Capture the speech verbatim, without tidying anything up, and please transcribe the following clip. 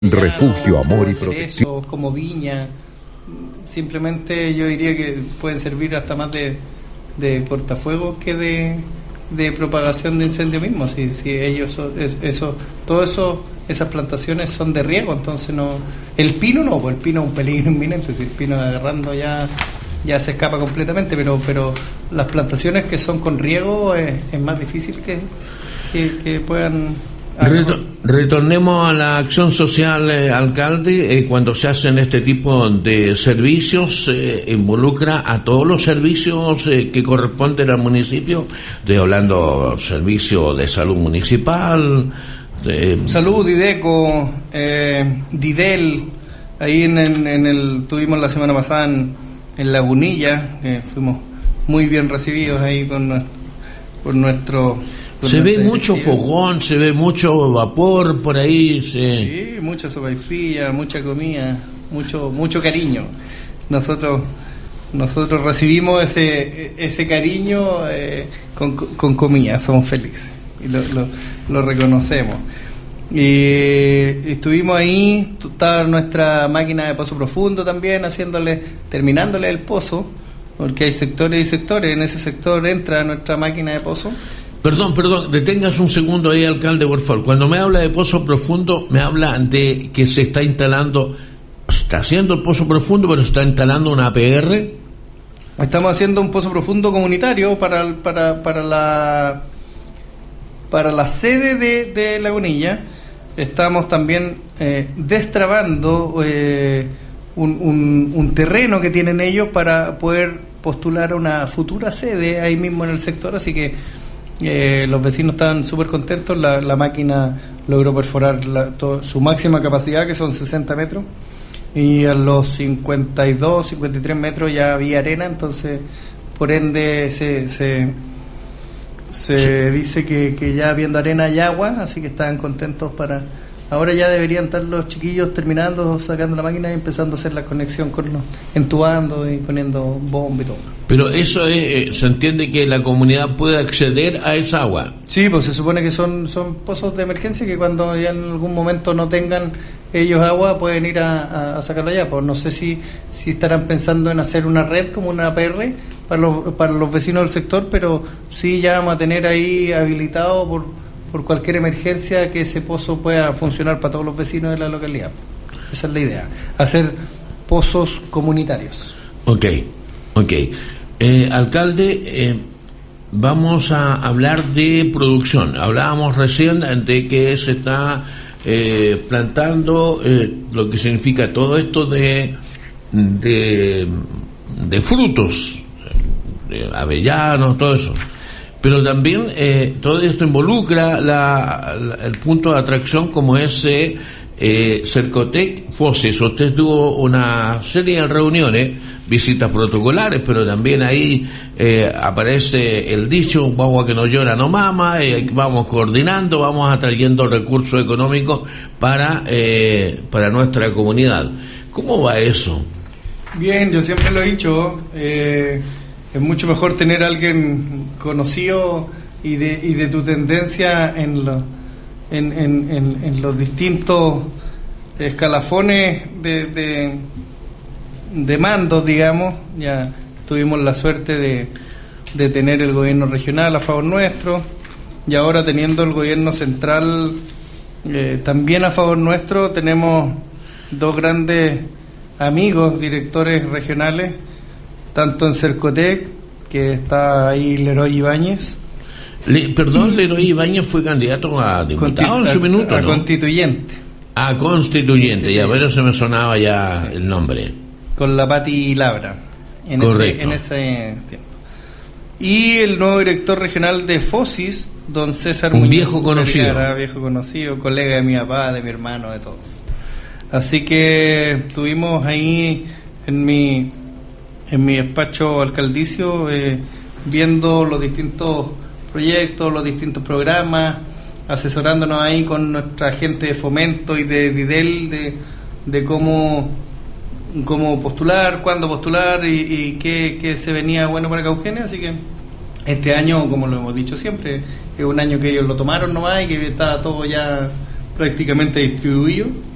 Refugio, amor y protección. Como viña, simplemente yo diría que pueden servir hasta más de, de cortafuegos que de, de propagación de incendio mismo. Si, si ellos, eso, todo eso, esas plantaciones son de riego, entonces no. El pino no, pues el pino es un peligro inminente. Si el pino agarrando ya, ya se escapa completamente, pero, pero las plantaciones que son con riego es, es más difícil que, que, que puedan. Retor- retornemos a la acción social, eh, alcalde. Eh, cuando se hacen este tipo de servicios, eh, involucra a todos los servicios eh, que corresponden al municipio. Estoy hablando servicio de salud municipal, de... salud, Dideco, eh, Didel. Ahí en, en, en el tuvimos la semana pasada en, en Lagunilla, que fuimos muy bien recibidos ahí con, con nuestro. Se ve mucho fogón, se ve mucho vapor por ahí. Se... Sí, mucha sopaipilla, mucha comida, mucho mucho cariño. Nosotros nosotros recibimos ese ese cariño eh, con, con comida, somos felices y lo, lo, lo reconocemos. Y estuvimos ahí, estaba nuestra máquina de pozo profundo también, haciéndole, terminándole el pozo, porque hay sectores y sectores. En ese sector entra nuestra máquina de pozo. Perdón, perdón, detengas un segundo ahí, alcalde, por favor. Cuando me habla de pozo profundo, me habla de que se está instalando, está haciendo el pozo profundo, pero está instalando una A P R. Estamos haciendo un pozo profundo comunitario para para para la para la sede de, de Lagunilla. Estamos también eh, destrabando eh, un, un, un terreno que tienen ellos para poder postular a una futura sede ahí mismo en el sector, así que Eh, los vecinos están súper contentos. La, la máquina logró perforar la, to, su máxima capacidad, que son sesenta metros, y a los cincuenta y dos, cincuenta y tres metros ya había arena, entonces por ende se se, se dice que, que ya habiendo arena hay agua, así que estaban contentos. Para ahora ya deberían estar los chiquillos terminando, sacando la máquina y empezando a hacer la conexión con los, entubando y poniendo bomba y todo. Pero eso es, se entiende que la comunidad puede acceder a esa agua. Sí, pues se supone que son son pozos de emergencia, que cuando ya en algún momento no tengan ellos agua pueden ir a, a, a sacarlo allá. Pues no sé si si estarán pensando en hacer una red como una A P R para los para los vecinos del sector, pero sí ya vamos a tener ahí habilitado por por cualquier emergencia que ese pozo pueda funcionar para todos los vecinos de la localidad. Esa es la idea, hacer pozos comunitarios. Ok, ok. Eh, alcalde, eh, vamos a hablar de producción. Hablábamos recién de que se está eh, plantando eh, lo que significa todo esto de de, de frutos, de avellanos, todo eso. Pero también eh, todo esto involucra la, la, el punto de atracción como ese eh, Cercotec Fosis. Usted tuvo una serie de reuniones, visitas protocolares, pero también ahí eh, aparece el dicho, un guagua que no llora no mama, eh, vamos coordinando, vamos atrayendo recursos económicos para, eh, para nuestra comunidad. ¿Cómo va eso? Bien, yo siempre lo he dicho, eh, es mucho mejor tener a alguien conocido y de, y de tu tendencia en, lo, en, en, en, en los distintos escalafones de, de, de mandos, digamos. Ya tuvimos la suerte de, de tener el gobierno regional a favor nuestro, y ahora teniendo el gobierno central eh, también a favor nuestro, tenemos dos grandes amigos, directores regionales, tanto en Cercotec, que está ahí Leroy Ibáñez. Le, perdón, Leroy Ibáñez fue candidato a diputado en su minuto, a, a ¿no? constituyente. A constituyente, ya, pero se me sonaba ya sí. El nombre. Con la Pati Labra, en Correcto. ese, en ese tiempo. Y el nuevo director regional de Fosis, don César Un Muñoz, viejo conocido. Vergara, viejo conocido, colega de mi papá, de mi hermano, de todos. Así que estuvimos ahí en mi en mi despacho alcaldicio eh, viendo los distintos proyectos, los distintos programas, asesorándonos ahí con nuestra gente de fomento y de Didel de, de cómo cómo postular, cuándo postular y, y qué, qué se venía bueno para Cauquenes. Así que este año, como lo hemos dicho siempre, es un año que ellos lo tomaron nomás y que está todo ya prácticamente distribuido.